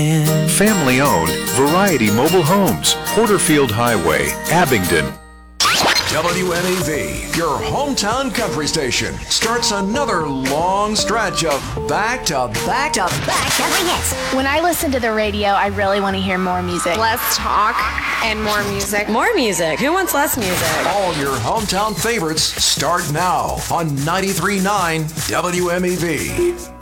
Family owned, Variety Mobile Homes, Porterfield Highway, Abingdon. WMAV, your hometown country station, starts another long stretch of back-to-back country hits. When I listen to the radio, I really want to hear more music. Less talk and more music. More music. Who wants less music? All your hometown favorites start now on 93.9 WMAV.